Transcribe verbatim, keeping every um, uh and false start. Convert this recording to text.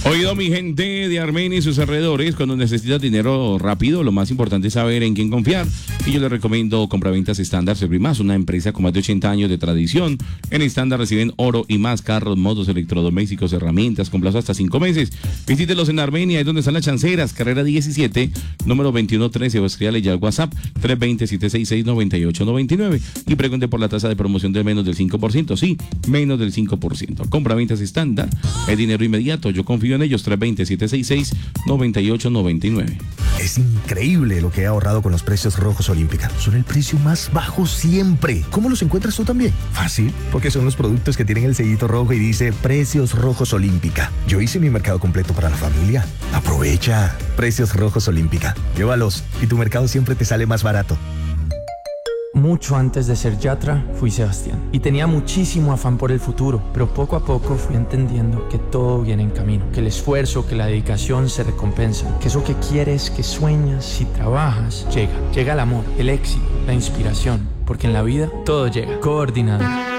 Oído, mi gente de Armenia y sus alrededores, cuando necesitas dinero rápido, lo más importante es saber en quién confiar. Y yo les recomiendo Compraventas Estándar Servimás, una empresa con más de ochenta años de tradición. En Estándar reciben oro y más, carros, motos, electrodomésticos, herramientas, con plazo hasta cinco meses. Visítelos en Armenia, es donde están las chanceras, carrera diecisiete, número veintiuno trece, o escríbale ya al WhatsApp tres dos cero, siete seis seis, nueve ocho nueve nueve y pregunte por la tasa de promoción de menos del cinco por ciento. Sí, menos del cinco por ciento. Compraventas Estándar, es dinero inmediato, yo confío en ellos. Tres dos cero, siete seis seis, nueve ocho nueve nueve. Es increíble lo que he ahorrado con los precios Rojos Olímpica. Son el precio más bajo siempre. ¿Cómo los encuentras tú también? Fácil, porque son los productos que tienen el sellito rojo y dice Precios Rojos Olímpica. Yo hice mi mercado completo para la familia. Aprovecha. Precios Rojos Olímpica. Llévalos y tu mercado siempre te sale más barato. Mucho antes de ser Yatra, fui Sebastián y tenía muchísimo afán por el futuro, pero poco a poco fui entendiendo que todo viene en camino, que el esfuerzo, que la dedicación se recompensan, que eso que quieres, que sueñas, si trabajas, llega. Llega el amor, el éxito, la inspiración, porque en la vida todo llega. Coordinado.